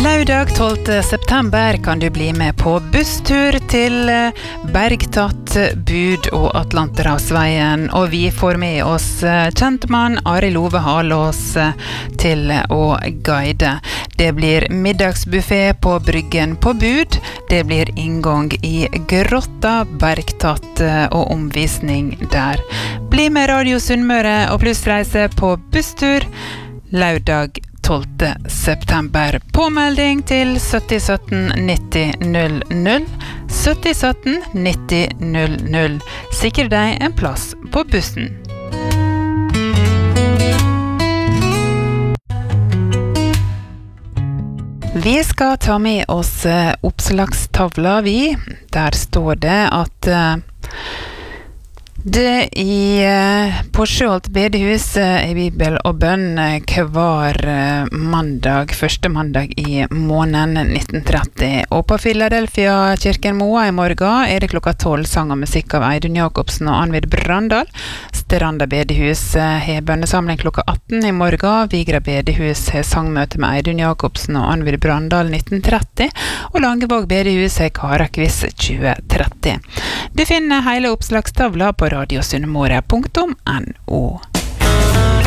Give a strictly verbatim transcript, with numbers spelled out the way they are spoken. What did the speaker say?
Lørdag tolvte september kan du bli med på busstur til Bergtatt, Bud og Atlanterhavsveien, og vi får med oss kjentmann Arild Ove Halås til å guide. Det blir middagsbuffet på Bryggen på Bud, det blir inngang i Grotta, Bergtatt og omvisning der. Bli med Radio Sunnmøre og plussreise på busstur lørdag tolvte september. Påmelding til sytti sytten nitti null null. sytti sytten nitti null null. Sikre deg en plass på bussen. Vi skal ta med oss oppslagstavla vi. Der står det at det i på Sjøholt bedehus i Bibel og bønn hver mandag, første mandag i måneden nitten tretti. Og på Philadelphia kirken Moa i morgen er det klokka tolv sang og musikk av Eidun Jakobsen og Anvid Brandal. Stranda bedehus har bønnesamling klokka atten i morgen. Vigra bedehus har sangmøte med Eidun Jakobsen og Anvid Brandal nitten tretti. Og Langevåg bedehus har karakviss tjue tretti. Du finner hele oppslagstavla på radiosunnmøre punktum no.